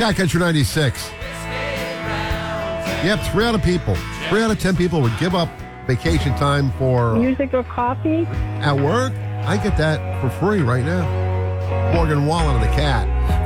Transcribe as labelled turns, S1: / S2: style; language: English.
S1: Yeah, Country 96. Yep, 3 out of 10 people would give up vacation time for
S2: Music or coffee?
S1: at work. I get that for free right now. Morgan Wallen and the Cat.